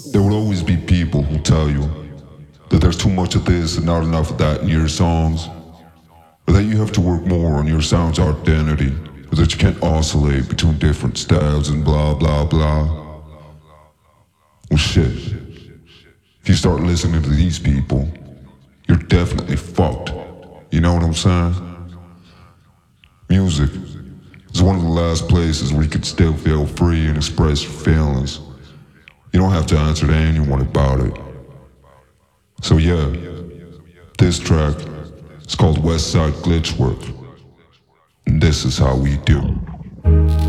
There will always be people who tell you that there's too much of this and not enough of that in your songs, or that you have to work more on your sound's identity, or that you can't oscillate between different styles and blah blah blah. Well shit, if you start listening to these people, you're definitely fucked. You know what I'm saying? Music is one of the last places where you can still feel free and express your feelings. You don't have to answer to anyone about it. So yeah, this track is called West Side Glitchwork, and this is how we do.